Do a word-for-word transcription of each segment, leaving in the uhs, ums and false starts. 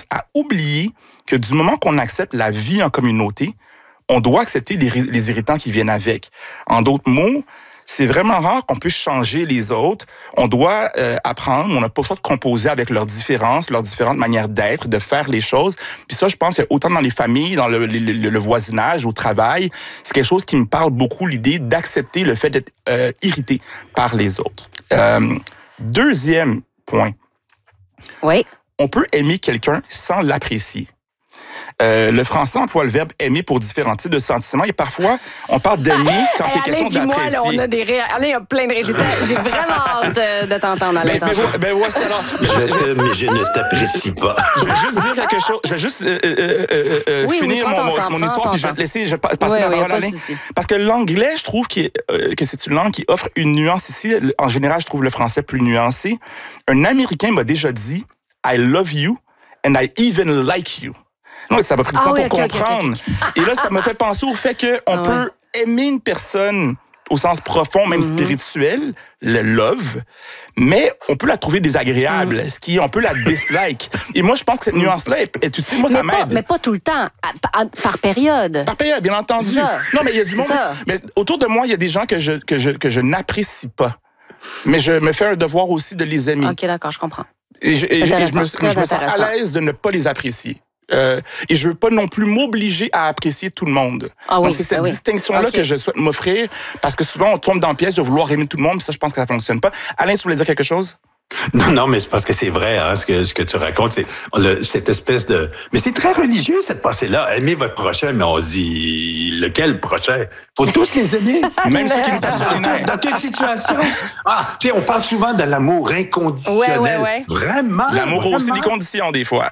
à oublier que du moment qu'on accepte la vie en communauté, on doit accepter les, les irritants qui viennent avec. En d'autres mots, c'est vraiment rare qu'on puisse changer les autres. On doit euh, apprendre, on n'a pas le choix de composer avec leurs différences, leurs différentes manières d'être, de faire les choses. Puis ça, je pense que autant dans les familles, dans le, le, le, le voisinage, au travail, c'est quelque chose qui me parle beaucoup, l'idée d'accepter le fait d'être euh, irrité par les autres. Euh, deuxième point. Oui. On peut aimer quelqu'un sans l'apprécier. Euh, le français emploie le verbe aimer pour différents types de sentiments et parfois, on parle d'aimer quand il est question d'apprécier. Moi, là, on a des ré... Alain a plein de résultats. J'ai vraiment hâte de t'entendre, Alain. Ben, ben, ben voici alors. Je t'aime, mais je ne t'apprécie pas. Je vais juste dire quelque chose. Je vais juste euh, euh, euh, euh, oui, finir oui, mon, temps, mon histoire, puis je vais te laisser je vais passer oui, la oui, parole à Alain. Parce que l'anglais, je trouve qu'il, euh, que c'est une langue qui offre une nuance ici. En général, je trouve le français plus nuancé. Un Américain m'a déjà dit « I love you and I even like you ». Non, ça m'a pris du temps ah, oui, pour okay, comprendre. Okay, okay. Et là, ça m'a fait penser au fait qu'on ah, peut ouais. aimer une personne au sens profond, même mm-hmm. spirituel, le love, mais on peut la trouver désagréable, mm-hmm. ce qui est, on peut la dislike. Et moi, je pense que cette nuance-là est utile. Moi, mais ça pas, m'aide. Mais pas tout le temps, à, à, par période. Par période, bien entendu. Ça. Non, mais il y a du monde. Ça. Mais autour de moi, il y a des gens que je, que je, que je n'apprécie pas. Mais je me fais un devoir aussi de les aimer. OK, d'accord, je comprends. Et je, et, et je me, je me sens à l'aise de ne pas les apprécier. Euh, et je veux pas non plus m'obliger à apprécier tout le monde. Ah oui, donc c'est cette ah oui. distinction-là okay. que je souhaite m'offrir, parce que souvent on tombe dans le piège de vouloir aimer tout le monde, puis ça je pense que ça fonctionne pas. Alain, tu voulais dire quelque chose? Non, non, mais c'est parce que c'est vrai, hein, ce que ce que tu racontes, c'est le, cette espèce de. Mais c'est très religieux cette pensée-là. Aimez votre prochain, mais on se dit lequel prochain? Faut tous les aimer, même ceux qui nous passent sur les nerfs. Dans quelle situation? Ah, tu sais, on parle souvent de l'amour inconditionnel. Ouais, ouais, ouais. Vraiment. L'amour vraiment. aussi des conditions des fois.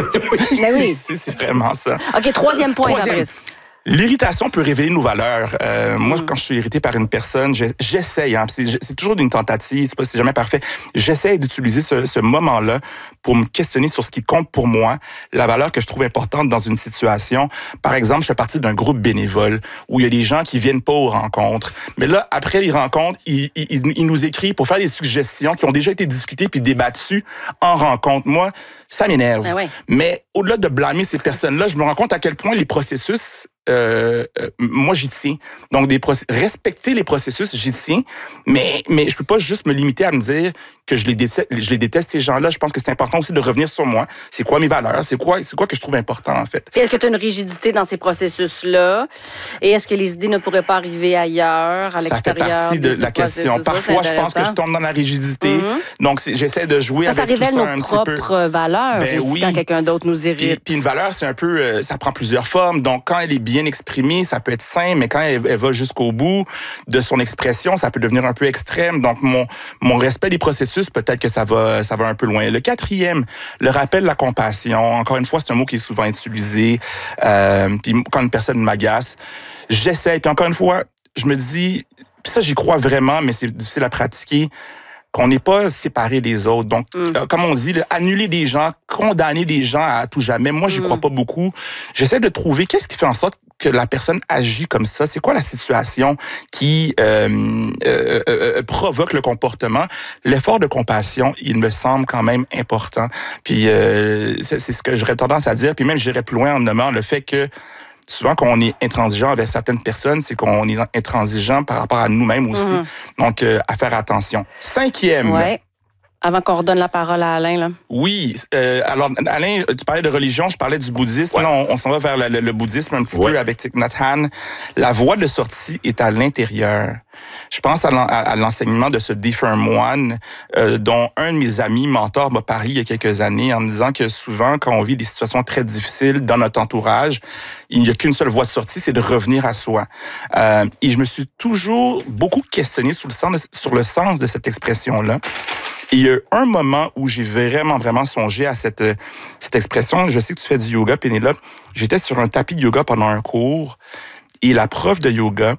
Mais oui. c'est, c'est vraiment ça. Ok, troisième point. Troisième. L'irritation peut révéler nos valeurs. Euh, moi, mm. quand je suis irrité par une personne, je, j'essaye, hein, c'est, c'est toujours une tentative, c'est pas c'est jamais parfait. J'essaye d'utiliser ce, ce moment-là pour me questionner sur ce qui compte pour moi, la valeur que je trouve importante dans une situation. Par exemple, je fais partie d'un groupe bénévole où il y a des gens qui viennent pas aux rencontres. Mais là, après les rencontres, ils, ils, ils nous écrivent pour faire des suggestions qui ont déjà été discutées puis débattues en rencontre. Moi, ça m'énerve. Ben ouais. Mais au-delà de blâmer ces personnes-là, je me rends compte à quel point les processus Euh, euh, moi, j'y tiens. Donc, des proc- respecter les processus, j'y tiens. Mais, mais je peux pas juste me limiter à me dire que je les déteste, je les déteste ces gens-là. Je pense que c'est important aussi de revenir sur moi. C'est quoi mes valeurs? C'est quoi, c'est quoi que je trouve important, en fait? Et est-ce que tu as une rigidité dans ces processus-là? Et est-ce que les idées ne pourraient pas arriver ailleurs, à l'extérieur? Ça fait partie de la question. Parfois, je pense que je tombe dans la rigidité. Mm-hmm. Donc, c'est, j'essaie de jouer ça, avec ça tout ça nos un petit peu. propres valeurs ben, aussi, oui. quand quelqu'un d'autre nous irrite. Puis, puis une valeur, c'est un peu... Euh, ça prend plusieurs formes. Donc, quand elle est bien exprimée, ça peut être sain, mais quand elle, elle va jusqu'au bout de son expression, ça peut devenir un peu extrême. Donc, mon, mon respect des processus, peut-être que ça va, ça va un peu loin. Le quatrième, le rappel de la compassion. Encore une fois, c'est un mot qui est souvent utilisé. Euh, puis quand une personne m'agace, j'essaie. Puis encore une fois, je me dis, puis ça, j'y crois vraiment, mais c'est difficile à pratiquer, qu'on n'est pas séparés des autres. Donc, mm. euh, comme on dit, là, annuler des gens, condamner des gens à tout jamais, moi, j'y mm. crois pas beaucoup. J'essaie de trouver qu'est-ce qui fait en sorte que la personne agit comme ça. C'est quoi la situation qui euh, euh, euh, provoque le comportement? L'effort de compassion, il me semble quand même important. Puis, euh, c'est, c'est ce que j'aurais tendance à dire. Puis même, j'irais plus loin en nommant le fait que souvent, quand on est intransigeant avec certaines personnes, c'est qu'on est intransigeant par rapport à nous-mêmes aussi. Mm-hmm. Donc, euh, à faire attention. Cinquième. Ouais. Avant qu'on redonne la parole à Alain, là. Oui. Euh, alors, Alain, tu parlais de religion, je parlais du bouddhisme. Ouais. Là, on, on s'en va vers le, le, le bouddhisme un petit ouais. peu avec Thich Nhat Hanh. La voie de sortie est à l'intérieur. Je pense à, l'en, à l'enseignement de ce défunt moine euh, dont un de mes amis mentors m'a parlé il y a quelques années en me disant que souvent, quand on vit des situations très difficiles dans notre entourage, il n'y a qu'une seule voie de sortie, c'est de revenir à soi. Euh, et je me suis toujours beaucoup questionné sur le sens de, sur le sens de cette expression-là. Et il y a un moment où j'ai vraiment, vraiment songé à cette, cette expression. Je sais que tu fais du yoga, Pénélope. J'étais sur un tapis de yoga pendant un cours et la prof de yoga,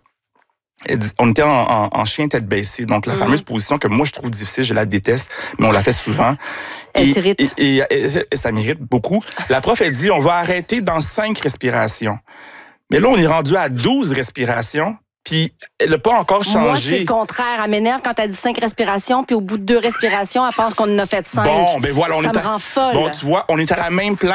on était en, en, en chien tête baissée. Donc, la mmh. fameuse position que moi, je trouve difficile, je la déteste, mais on la fait souvent. Elle et, t'irrite. Et, et, et, et ça m'irrite beaucoup. La prof, elle dit, on va arrêter dans cinq respirations. Mais là, on est rendu à douze respirations. Puis, elle n'a pas encore changé. Moi, c'est le contraire. Elle m'énerve quand elle dit cinq respirations, puis au bout de deux respirations, elle pense qu'on en a fait cinq. Bon, ben voilà. On ça est me à... rend folle. Bon, tu vois, on est à la même place.